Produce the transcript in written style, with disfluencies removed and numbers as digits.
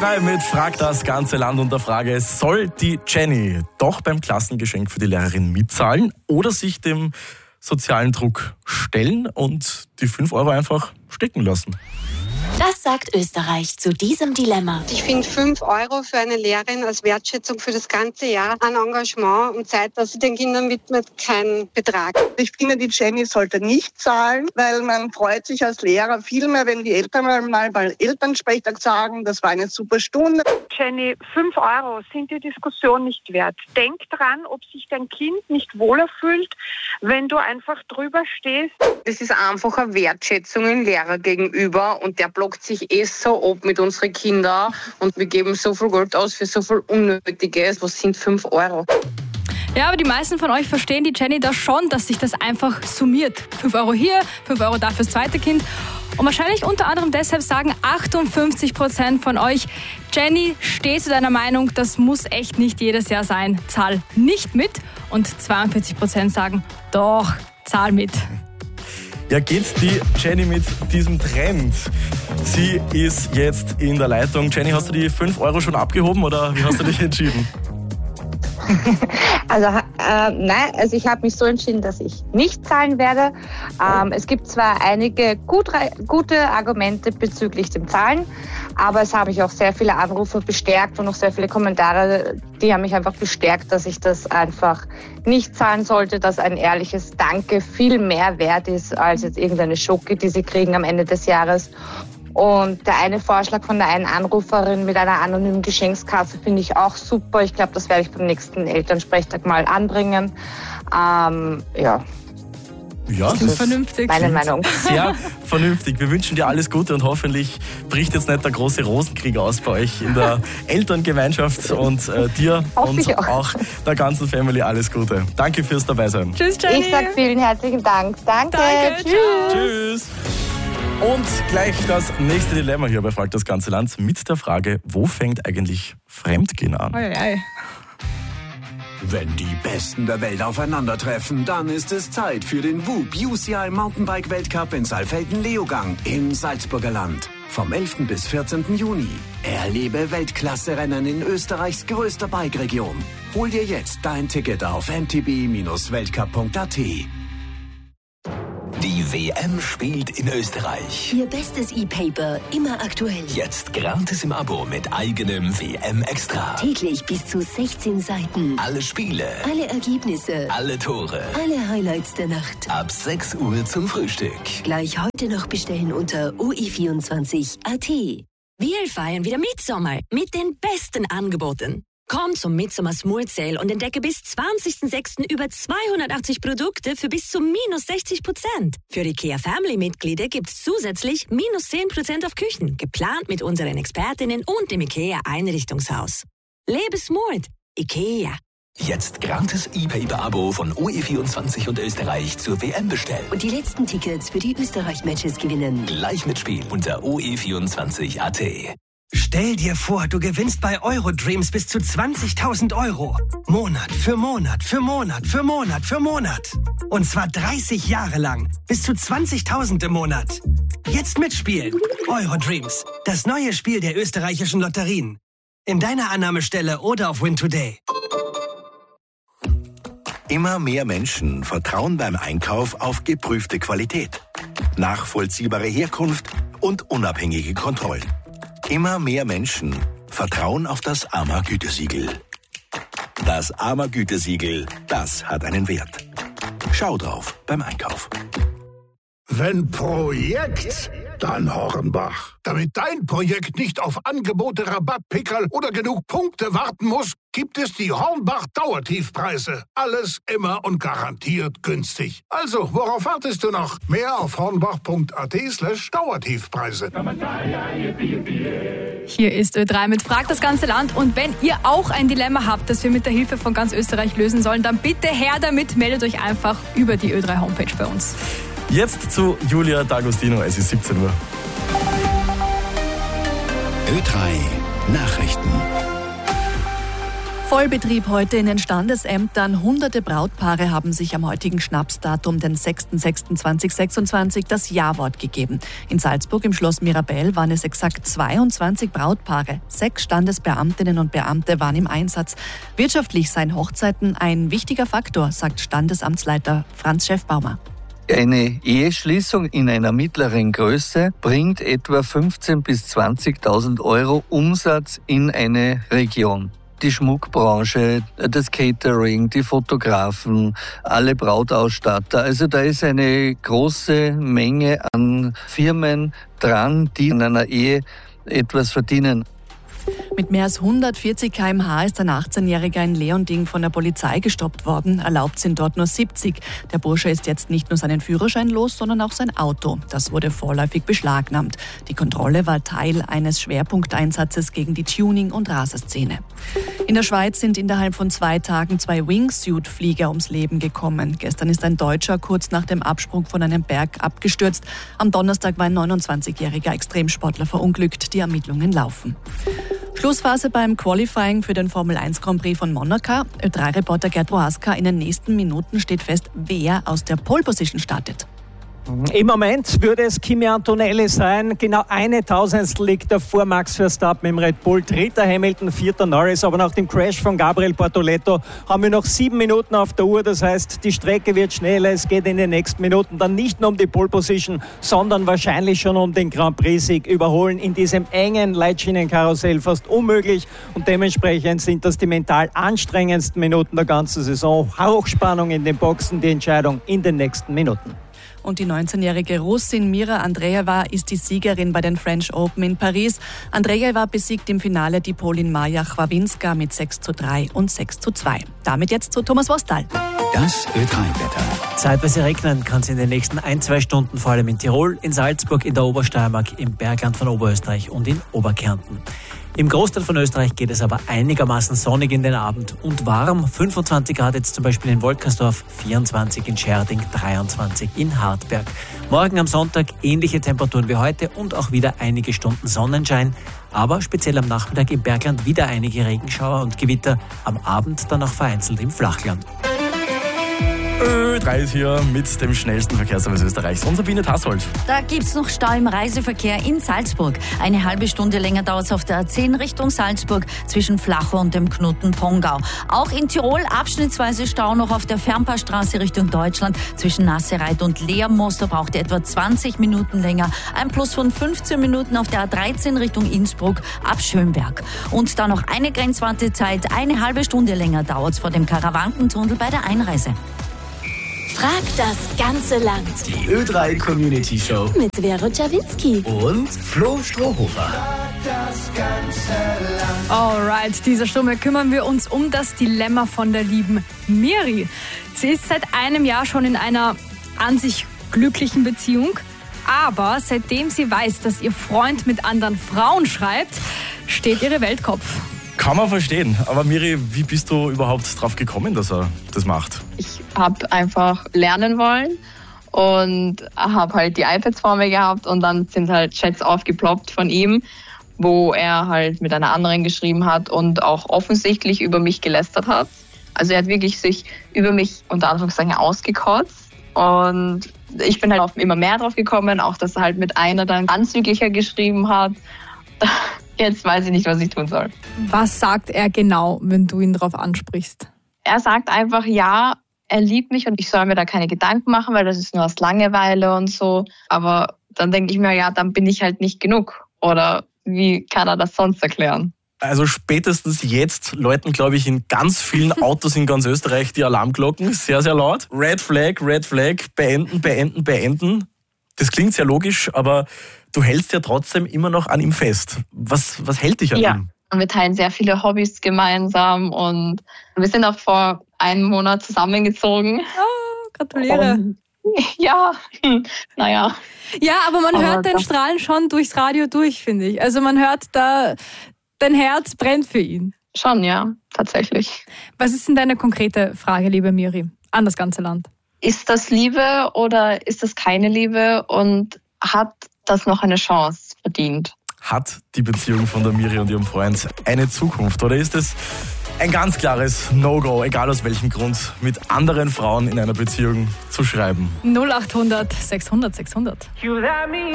Ö3 mit Frag das ganze Land und der Frage, soll die Jenny doch beim Klassengeschenk für die Lehrerin mitzahlen oder sich dem sozialen Druck stellen und die 5 Euro einfach stecken lassen? Das sagt Österreich zu diesem Dilemma. Ich finde 5 Euro für eine Lehrerin als Wertschätzung für das ganze Jahr an Engagement und Zeit, dass sie den Kindern widmet, kein Betrag. Ich finde, die Jenny sollte nicht zahlen, weil man freut sich als Lehrer viel mehr, wenn die Eltern mal bei Elternsprechtag sagen, das war eine super Stunde. Jenny, 5 Euro sind die Diskussion nicht wert. Denk dran, ob sich dein Kind nicht wohler fühlt, wenn du einfach drüber stehst. Das ist einfach eine Wertschätzung dem Lehrer gegenüber und der blockt sich so ab mit unseren Kindern und wir geben so viel Geld aus für so viel Unnötiges. Was sind 5 Euro? Ja, aber die meisten von euch verstehen die Jenny da schon, dass sich das einfach summiert. 5 Euro hier, 5 Euro da fürs zweite Kind. Und wahrscheinlich unter anderem deshalb sagen 58% von euch, Jenny, steh zu deiner Meinung, das muss echt nicht jedes Jahr sein. Zahl nicht mit. Und 42% sagen, doch, zahl mit. Ja, geht die Jenny mit diesem Trend? Sie ist jetzt in der Leitung. Jenny, hast du die 5 Euro schon abgehoben oder wie hast du dich entschieden? Nein, ich habe mich so entschieden, dass ich nicht zahlen werde. Es gibt zwar einige gute Argumente bezüglich dem Zahlen, aber es haben mich auch sehr viele Anrufe bestärkt und auch sehr viele Kommentare, die haben mich einfach bestärkt, dass ich das einfach nicht zahlen sollte, dass ein ehrliches Danke viel mehr wert ist als jetzt irgendeine Schoki, die sie kriegen am Ende des Jahres. Und der eine Vorschlag von der einen Anruferin mit einer anonymen Geschenkskasse finde ich auch super. Ich glaube, das werde ich beim nächsten Elternsprechtag mal anbringen. Ja, das ist vernünftig. Meine Meinung. Sehr vernünftig. Wir wünschen dir alles Gute und hoffentlich bricht jetzt nicht der große Rosenkrieg aus bei euch in der Elterngemeinschaft und dir und auch der ganzen Family alles Gute. Danke fürs Dabeisein. Tschüss, Jenny. Ich sage vielen herzlichen Dank. Danke. Tschüss. Tschüss. Und gleich das nächste Dilemma hier bei Frag das ganze Land mit der Frage, wo fängt eigentlich Fremdgehen an? Wenn die Besten der Welt aufeinandertreffen, dann ist es Zeit für den WUB UCI Mountainbike Weltcup in Saalfelden-Leogang im Salzburger Land. Vom 11. bis 14. Juni. Erlebe Weltklasse-Rennen in Österreichs größter Bike-Region. Hol dir jetzt dein Ticket auf mtb-weltcup.at. Die WM spielt in Österreich. Ihr bestes E-Paper, immer aktuell. Jetzt gratis im Abo mit eigenem WM-Extra. Täglich bis zu 16 Seiten. Alle Spiele. Alle Ergebnisse. Alle Tore. Alle Highlights der Nacht. Ab 6 Uhr zum Frühstück. Gleich heute noch bestellen unter OE24.at. Wir feiern wieder Mitsommer mit den besten Angeboten. Komm zum Midsummer Smooth Sale und entdecke bis 20.06. über 280 Produkte für bis zu minus 60%. Für IKEA Family-Mitglieder gibt's zusätzlich minus 10% auf Küchen, geplant mit unseren Expertinnen und dem IKEA Einrichtungshaus. Lebe smooth. IKEA. Jetzt gratis E-Paper-Abo von OE24 und Österreich zur WM bestellen. Und die letzten Tickets für die Österreich-Matches gewinnen. Gleich mitspielen unter OE24.at. Stell dir vor, du gewinnst bei Eurodreams bis zu 20.000 Euro. Monat für Monat für Monat für Monat für Monat. Und zwar 30 Jahre lang. Bis zu 20.000 im Monat. Jetzt mitspielen. Eurodreams. Das neue Spiel der österreichischen Lotterien. In deiner Annahmestelle oder auf Win Today. Immer mehr Menschen vertrauen beim Einkauf auf geprüfte Qualität, nachvollziehbare Herkunft und unabhängige Kontrollen. Immer mehr Menschen vertrauen auf das AMA-Gütesiegel. Das AMA-Gütesiegel, das hat einen Wert. Schau drauf beim Einkauf. Wenn Projekt, dann Hornbach. Damit dein Projekt nicht auf Angebote, Rabattpickerl oder genug Punkte warten muss, gibt es die Hornbach-Dauertiefpreise. Alles immer und garantiert günstig. Also, worauf wartest du noch? Mehr auf hornbach.at/Dauertiefpreise. Hier ist Ö3 mit Frag das ganze Land. Und wenn ihr auch ein Dilemma habt, das wir mit der Hilfe von ganz Österreich lösen sollen, dann bitte her damit, meldet euch einfach über die Ö3 Homepage bei uns. Jetzt zu Julia D'Agostino, es ist 17 Uhr. Ö3 Nachrichten. Vollbetrieb heute in den Standesämtern. Hunderte Brautpaare haben sich am heutigen Schnapsdatum, den 6.6.2026, das Ja-Wort gegeben. In Salzburg im Schloss Mirabell waren es exakt 22 Brautpaare. 6 Standesbeamtinnen und Beamte waren im Einsatz. Wirtschaftlich seien Hochzeiten ein wichtiger Faktor, sagt Standesamtsleiter Franz Schäffbaumer. Eine Eheschließung in einer mittleren Größe bringt etwa 15.000 bis 20.000 Euro Umsatz in eine Region. Die Schmuckbranche, das Catering, die Fotografen, alle Brautausstatter. Also da ist eine große Menge an Firmen dran, die in einer Ehe etwas verdienen. Mit mehr als 140 km/h ist ein 18-Jähriger in Leonding von der Polizei gestoppt worden. Erlaubt sind dort nur 70. Der Bursche ist jetzt nicht nur seinen Führerschein los, sondern auch sein Auto. Das wurde vorläufig beschlagnahmt. Die Kontrolle war Teil eines Schwerpunkteinsatzes gegen die Tuning- und Raserszene. In der Schweiz sind innerhalb von 2 Tagen 2 Wingsuit-Flieger ums Leben gekommen. Gestern ist ein Deutscher kurz nach dem Absprung von einem Berg abgestürzt. Am Donnerstag war ein 29-jähriger Extremsportler verunglückt. Die Ermittlungen laufen. Schlussphase beim Qualifying für den Formel 1 Grand Prix von Monaco. Ö3-Reporter Gerd Prohaska, in den nächsten Minuten steht fest, wer aus der Pole Position startet. Im Moment würde es Kimi Antonelli sein. Genau 1/1000 liegt er vor Max Verstappen im Red Bull. 3. Hamilton, 4. Norris. Aber nach dem Crash von Gabriel Bortoleto haben wir noch 7 Minuten auf der Uhr. Das heißt, die Strecke wird schneller. Es geht in den nächsten Minuten dann nicht nur um die Pole Position, sondern wahrscheinlich schon um den Grand Prix-Sieg. Überholen in diesem engen Leitschinenkarussell fast unmöglich. Und dementsprechend sind das die mental anstrengendsten Minuten der ganzen Saison. Hochspannung in den Boxen, die Entscheidung in den nächsten Minuten. Und die 19-jährige Russin Mira Andreeva ist die Siegerin bei den French Open in Paris. Andreeva besiegt im Finale die Polin Maja Chwawinska mit 6:3 und 6:2. Damit jetzt zu Thomas Wostal. Das Ö3-Wetter. Zeitweise regnen kann es in den nächsten 1-2 Stunden, vor allem in Tirol, in Salzburg, in der Obersteiermark, im Bergland von Oberösterreich und in Oberkärnten. Im Großteil von Österreich geht es aber einigermaßen sonnig in den Abend und warm. 25 Grad jetzt zum Beispiel in Wolkersdorf, 24 in Scherding, 23 in Hartberg. Morgen am Sonntag ähnliche Temperaturen wie heute und auch wieder einige Stunden Sonnenschein. Aber speziell am Nachmittag im Bergland wieder einige Regenschauer und Gewitter. Am Abend dann auch vereinzelt im Flachland. Ö3 ist hier mit dem schnellsten Verkehrsservice Österreichs. Unser Biene Tassold. Da gibt's noch Stau im Reiseverkehr in Salzburg. Eine halbe Stunde länger dauert es auf der A10 Richtung Salzburg zwischen Flachau und dem Knoten Pongau. Auch in Tirol abschnittsweise Stau noch auf der Fernpassstraße Richtung Deutschland zwischen Nassereit und Leermoos. Da braucht ihr etwa 20 Minuten länger. Ein Plus von 15 Minuten auf der A13 Richtung Innsbruck ab Schönberg. Und dann noch eine Grenzwartezeit. Eine halbe Stunde länger dauert es vor dem Karawankentunnel bei der Einreise. Frag das ganze Land. Die Ö3 Community Show Mit Vero Czawinski. und Flo Strohhofer. Alright, dieser Stunde kümmern wir uns um das Dilemma von der lieben Miri. Sie ist seit einem Jahr schon in einer an sich glücklichen Beziehung, aber seitdem sie weiß, dass ihr Freund mit anderen Frauen schreibt, steht ihre Welt Kopf. Kann man verstehen. Aber Miri, wie bist du überhaupt drauf gekommen, dass er das macht? Ich habe einfach lernen wollen und habe halt die iPads vor mir gehabt und dann sind halt Chats aufgeploppt von ihm, wo er halt mit einer anderen geschrieben hat und auch offensichtlich über mich gelästert hat. Also er hat wirklich sich über mich unter Anführungszeichen ausgekotzt und ich bin halt auch immer mehr drauf gekommen, auch dass er halt mit einer dann anzüglicher geschrieben hat. Jetzt weiß ich nicht, was ich tun soll. Was sagt er genau, wenn du ihn darauf ansprichst? Er sagt einfach, ja, er liebt mich und ich soll mir da keine Gedanken machen, weil das ist nur aus Langeweile und so. Aber dann denke ich mir, ja, dann bin ich halt nicht genug. Oder wie kann er das sonst erklären? Also spätestens jetzt läuten, glaube ich, in ganz vielen Autos in ganz Österreich die Alarmglocken. Sehr, sehr laut. Red Flag, beenden, beenden, beenden. Das klingt sehr logisch, aber du hältst ja trotzdem immer noch an ihm fest. Was hält dich an ihm? Und wir teilen sehr viele Hobbys gemeinsam und wir sind auch vor einem Monat zusammengezogen. Oh, gratuliere. Ja, naja. Ja, aber man hört dein Strahlen schon durchs Radio durch, finde ich. Also man hört da, dein Herz brennt für ihn. Schon, ja, tatsächlich. Was ist denn deine konkrete Frage, liebe Miri, an das ganze Land? Ist das Liebe oder ist das keine Liebe und hat das noch eine Chance verdient? Hat die Beziehung von der Miri und ihrem Freund eine Zukunft oder ist es Ein ganz klares No-Go, egal aus welchem Grund, mit anderen Frauen in einer Beziehung zu schreiben. 0800 600 600.